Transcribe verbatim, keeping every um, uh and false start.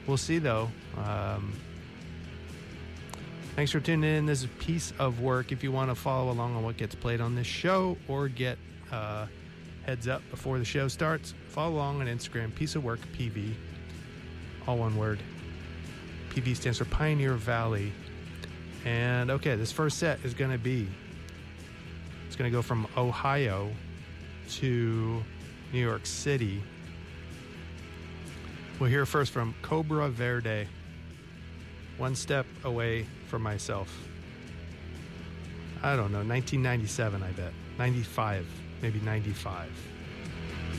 we'll see, though. Um, thanks for tuning in. This is Piece of Work. If you want to follow along on what gets played on this show or get uh, heads up before the show starts, follow along on Instagram, Piece of Work P V. All one word. P V stands for Pioneer Valley. And okay, this first set is going to be, it's going to go from Ohio to New York City. We'll hear first from Cobra Verde, One Step Away from Myself. I don't know, nineteen ninety-seven, I bet. ninety-five, maybe ninety-five.